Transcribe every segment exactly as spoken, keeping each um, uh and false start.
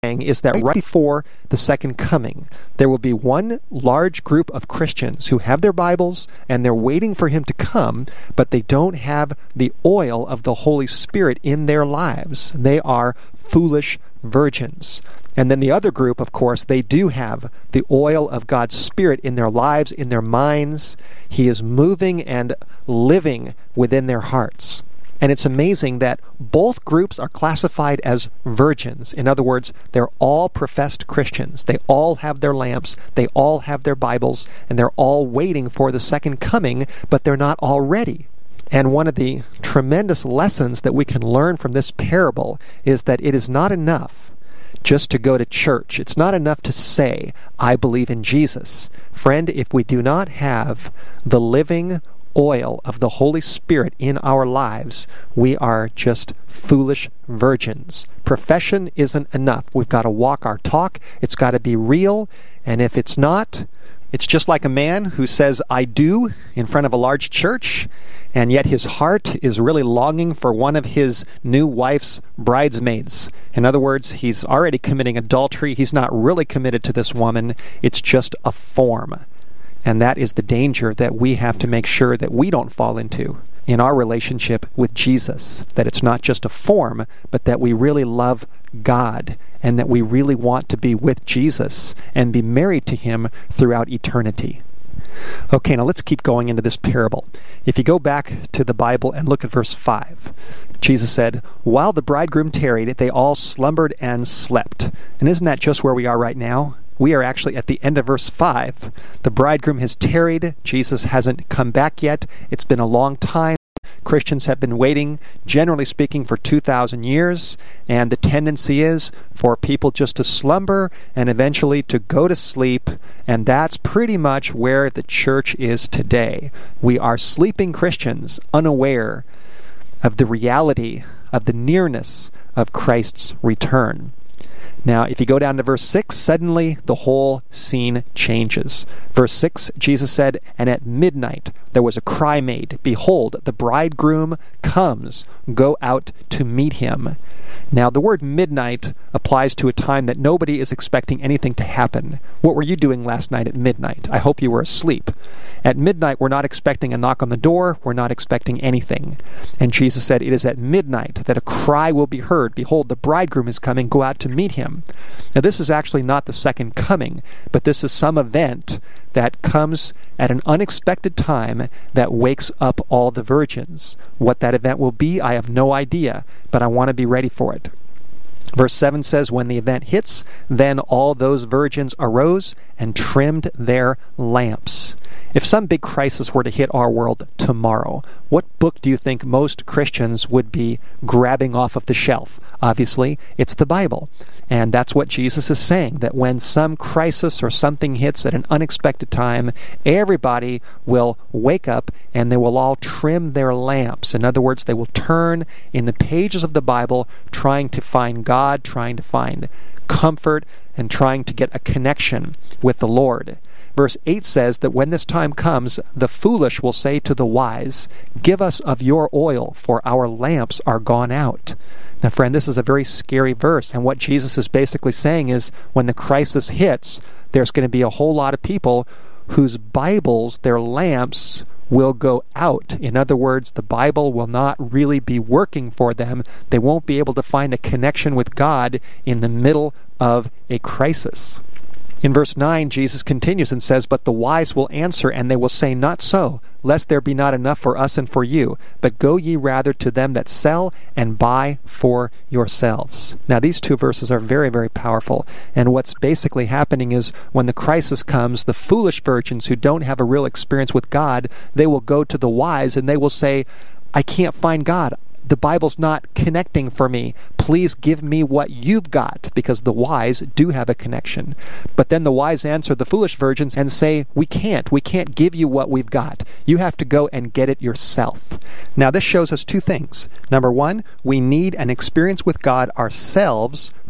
is that right before the second coming, there will be one large group of Christians who have their Bibles and they're waiting for him to come, but they don't have the oil of the Holy Spirit in their lives. They are foolish virgins. And then the other group, of course, they do have the oil of God's Spirit in their lives, in their minds. He is moving and living within their hearts. And it's amazing that both groups are classified as virgins. In other words, they're all professed Christians. They all have their lamps, they all have their Bibles, and they're all waiting for the second coming, but they're not all ready. And one of the tremendous lessons that we can learn from this parable is that it is not enough just to go to church. It's not enough to say, I believe in Jesus. Friend, if we do not have the living oil of the Holy Spirit in our lives, we are just foolish virgins. Profession isn't enough. We've got to walk our talk. It's got to be real. And if it's not, it's just like a man who says, I do, in front of a large church, and yet his heart is really longing for one of his new wife's bridesmaids. In other words, he's already committing adultery. He's not really committed to this woman. It's just a form. And that is the danger that we have to make sure that we don't fall into in our relationship with Jesus. That it's not just a form, but that we really love God and that we really want to be with Jesus and be married to him throughout eternity. Okay, now let's keep going into this parable. If you go back to the Bible and look at verse five, Jesus said, while the bridegroom tarried, they all slumbered and slept. And isn't that just where we are right now? We are actually at the end of verse five. The bridegroom has tarried. Jesus hasn't come back yet. It's been a long time. Christians have been waiting, generally speaking, for two thousand years, and the tendency is for people just to slumber and eventually to go to sleep, and that's pretty much where the church is today. We are sleeping Christians, unaware of the reality of the nearness of Christ's return. Now, if you go down to verse six, suddenly the whole scene changes. Verse six, Jesus said, and at midnight there was a cry made, behold, the bridegroom comes, go out to meet him. Now, the word midnight applies to a time that nobody is expecting anything to happen. What were you doing last night at midnight? I hope you were asleep. At midnight, we're not expecting a knock on the door. We're not expecting anything. And Jesus said, it is at midnight that a cry will be heard. Behold, the bridegroom is coming. Go out to meet him. Now, this is actually not the second coming, but this is some event that comes at an unexpected time that wakes up all the virgins. What that event will be, I have no idea, but I want to be ready for it. Verse seven says, when the event hits, then all those virgins arose and trimmed their lamps. If some big crisis were to hit our world tomorrow, what book do you think most Christians would be grabbing off of the shelf? Obviously, it's the Bible. And that's what Jesus is saying, that when some crisis or something hits at an unexpected time, everybody will wake up and they will all trim their lamps. In other words, they will turn in the pages of the Bible trying to find God, trying to find comfort, and trying to get a connection with the Lord. Verse eight says that when this time comes, the foolish will say to the wise, give us of your oil, for our lamps are gone out. Now, friend, this is a very scary verse, and what Jesus is basically saying is when the crisis hits, there's going to be a whole lot of people whose Bibles, their lamps, will go out. In other words, the Bible will not really be working for them. They won't be able to find a connection with God in the middle of a crisis. In verse nine, Jesus continues and says, but the wise will answer, and they will say, not so, lest there be not enough for us and for you. But go ye rather to them that sell, and buy for yourselves. Now, these two verses are very, very powerful. And what's basically happening is when the crisis comes, the foolish virgins who don't have a real experience with God, they will go to the wise, and they will say, I can't find God. The Bible's not connecting for me. Please give me what you've got, because the wise do have a connection. But then the wise answer the foolish virgins and say, we can't. We can't give you what we've got. You have to go and get it yourself. Now, this shows us two things. Number one, we need an experience with God ourselves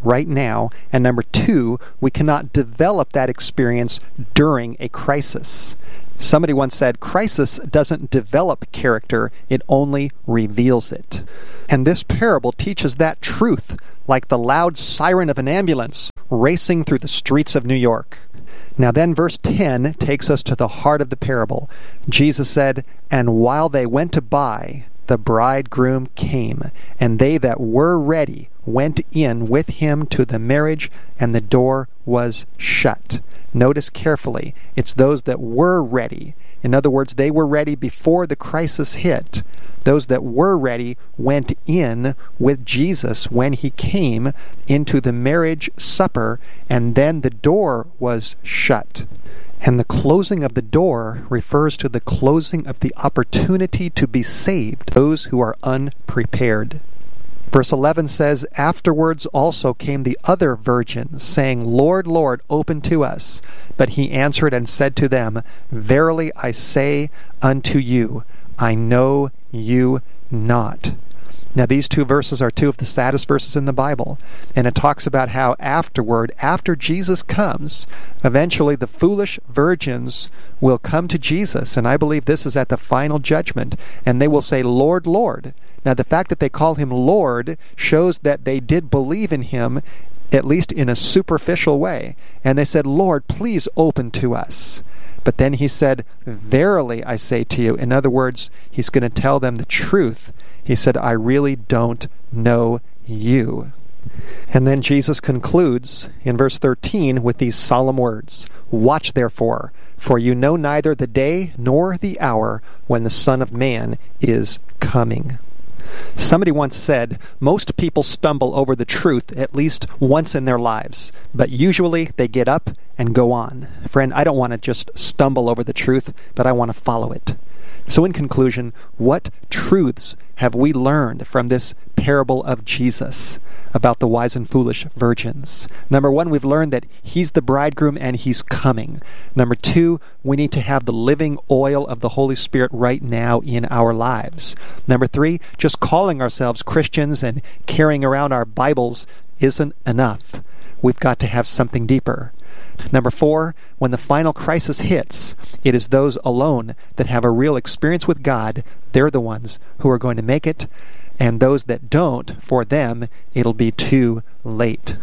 right now. And number two, we cannot develop that experience during a crisis. Somebody once said, crisis doesn't develop character, it only reveals it. And this parable teaches that truth like the loud siren of an ambulance racing through the streets of New York. Now then, verse ten takes us to the heart of the parable. Jesus said, "And while they went to buy, the bridegroom came, and they that were ready went in with him to the marriage, and the door was shut." Notice carefully, it's those that were ready. In other words, they were ready before the crisis hit. Those that were ready went in with Jesus when he came into the marriage supper, and then the door was shut. And the closing of the door refers to the closing of the opportunity to be saved, those who are unprepared. Verse eleven says, "Afterwards also came the other virgins, saying, Lord, Lord, open to us. But he answered and said to them, Verily I say unto you, I know you not." Now these two verses are two of the saddest verses in the Bible. And it talks about how afterward, after Jesus comes, eventually the foolish virgins will come to Jesus. And I believe this is at the final judgment. And they will say, Lord, Lord. Now the fact that they call him Lord shows that they did believe in him, at least in a superficial way. And they said, Lord, please open to us. But then he said, Verily I say to you. In other words, he's going to tell them the truth. He said, I really don't know you. And then Jesus concludes in verse thirteen with these solemn words, Watch therefore, for you know neither the day nor the hour when the Son of Man is coming. Somebody once said, most people stumble over the truth at least once in their lives, but usually they get up and go on. Friend, I don't want to just stumble over the truth, but I want to follow it. So in conclusion, what truths have we learned from this parable of Jesus about the wise and foolish virgins? Number one, we've learned that he's the bridegroom and he's coming. Number two, we need to have the living oil of the Holy Spirit right now in our lives. Number three, just calling ourselves Christians and carrying around our Bibles isn't enough. We've got to have something deeper. Number four, when the final crisis hits, it is those alone that have a real experience with God. They're the ones who are going to make it. And those that don't, for them, it'll be too late.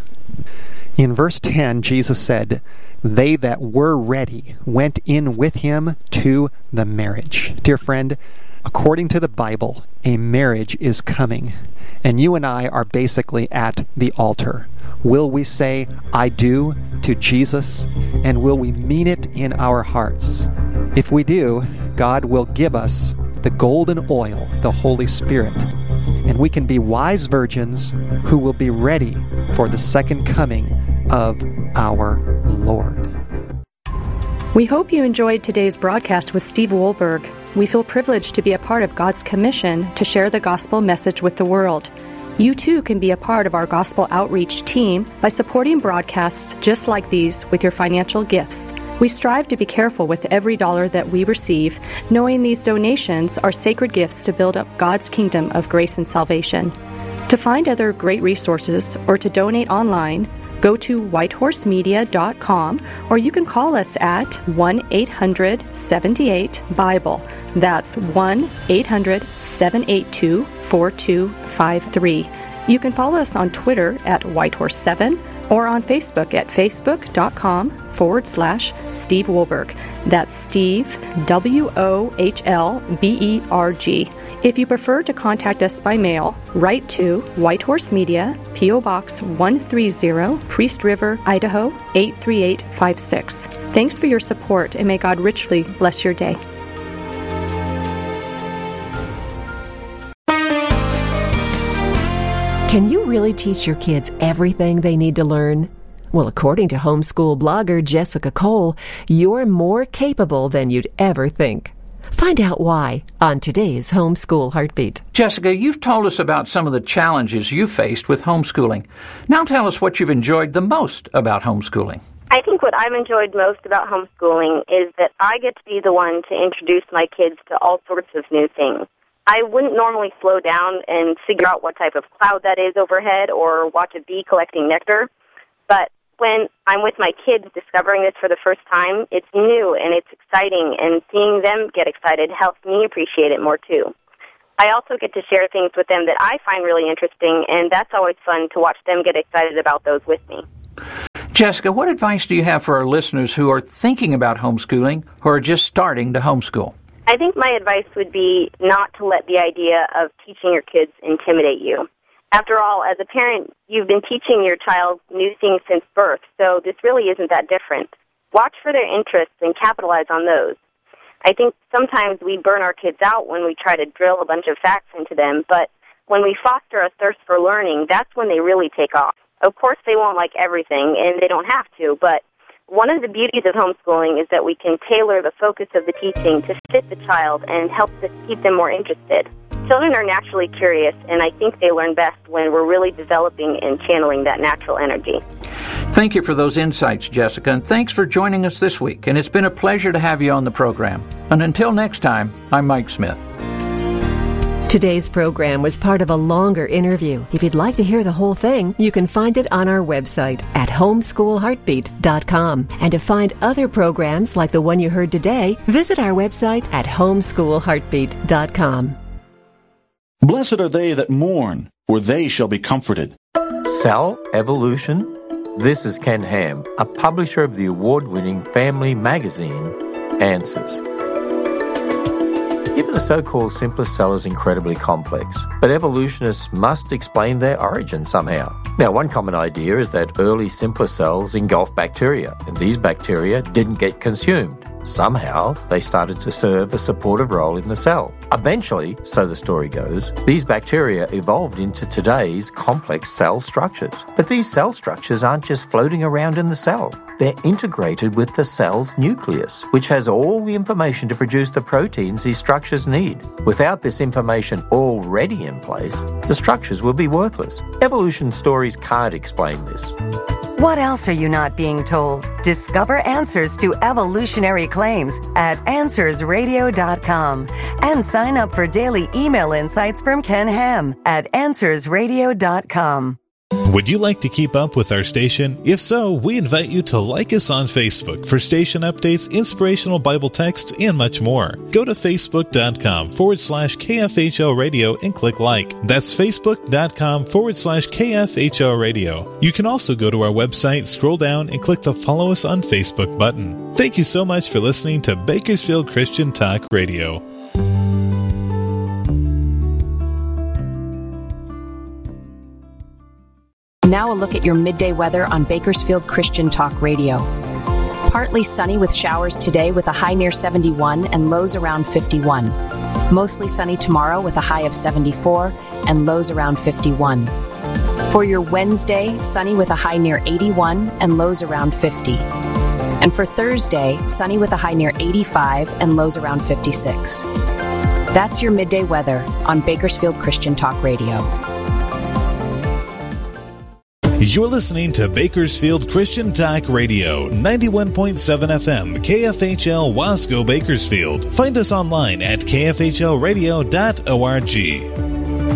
In verse ten, Jesus said, They that were ready went in with him to the marriage. Dear friend, according to the Bible, a marriage is coming. And you and I are basically at the altar. Will we say, I do, to Jesus? And will we mean it in our hearts? If we do, God will give us the golden oil, the Holy Spirit. And we can be wise virgins who will be ready for the second coming of our Lord. We hope you enjoyed today's broadcast with Steve Wohlberg. We feel privileged to be a part of God's commission to share the gospel message with the world. You too can be a part of our gospel outreach team by supporting broadcasts just like these with your financial gifts. We strive to be careful with every dollar that we receive, knowing these donations are sacred gifts to build up God's kingdom of grace and salvation. To find other great resources or to donate online, go to white horse media dot com, or you can call us at one eight hundred seven eight Bible. That's one eight hundred seven eight two four two five three. You can follow us on Twitter at white horse seven or on Facebook at facebook.com forward slash Steve Wohlberg. That's Steve, W O H L B E R G. If you prefer to contact us by mail, write to White Horse Media, P O Box one thirty, Priest River, Idaho eight three eight five six. Thanks for your support, and may God richly bless your day. Can you really teach your kids everything they need to learn? Well, according to homeschool blogger Jessica Cole, you're more capable than you'd ever think. Find out why on today's Homeschool Heartbeat. Jessica, you've told us about some of the challenges you faced with homeschooling. Now tell us what you've enjoyed the most about homeschooling. I think what I've enjoyed most about homeschooling is that I get to be the one to introduce my kids to all sorts of new things. I wouldn't normally slow down and figure out what type of cloud that is overhead or watch a bee collecting nectar. But when I'm with my kids discovering this for the first time, it's new and it's exciting, and seeing them get excited helps me appreciate it more too. I also get to share things with them that I find really interesting, and that's always fun to watch them get excited about those with me. Jessica, what advice do you have for our listeners who are thinking about homeschooling or are just starting to homeschool? I think my advice would be not to let the idea of teaching your kids intimidate you. After all, as a parent, you've been teaching your child new things since birth, so this really isn't that different. Watch for their interests and capitalize on those. I think sometimes we burn our kids out when we try to drill a bunch of facts into them, but when we foster a thirst for learning, that's when they really take off. Of course, they won't like everything, and they don't have to, but one of the beauties of homeschooling is that we can tailor the focus of the teaching to fit the child and help to keep them more interested. Children are naturally curious, and I think they learn best when we're really developing and channeling that natural energy. Thank you for those insights, Jessica, and thanks for joining us this week. And it's been a pleasure to have you on the program. And until next time, I'm Mike Smith. Today's program was part of a longer interview. If you'd like to hear the whole thing, you can find it on our website at homeschool heartbeat dot com. And to find other programs like the one you heard today, visit our website at homeschool heartbeat dot com. Blessed are they that mourn, for they shall be comforted. Cell Evolution? This is Ken Ham, a publisher of the award-winning family magazine, Answers. Even the so-called simplest cell is incredibly complex, but evolutionists must explain their origin somehow. Now, one common idea is that early simpler cells engulfed bacteria, and these bacteria didn't get consumed. Somehow, they started to serve a supportive role in the cell. Eventually, so the story goes, these bacteria evolved into today's complex cell structures. But these cell structures aren't just floating around in the cell. They're integrated with the cell's nucleus, which has all the information to produce the proteins these structures need. Without this information already in place, the structures will be worthless. Evolution stories can't explain this. What else are you not being told? Discover answers to evolutionary claims at answers radio dot com and sign up for daily email insights from Ken Ham at answers radio dot com. Would you like to keep up with our station? If so, we invite you to like us on Facebook for station updates, inspirational Bible texts, and much more. Go to facebook.com forward slash KFHO radio and click like. That's facebook.com forward slash KFHO radio. You can also go to our website, scroll down, and click the follow us on Facebook button. Thank you so much for listening to Bakersfield Christian Talk Radio. Now a look at your midday weather on Bakersfield Christian Talk Radio. Partly sunny with showers today with a high near seventy-one and lows around fifty-one. Mostly sunny tomorrow with a high of seventy-four and lows around fifty-one. For your Wednesday, sunny with a high near eighty-one and lows around fifty. And for Thursday, sunny with a high near eighty-five and lows around fifty-six. That's your midday weather on Bakersfield Christian Talk Radio. You're listening to Bakersfield Christian Talk Radio, ninety-one point seven F M, K F H L Wasco Bakersfield. Find us online at K F H L radio dot org.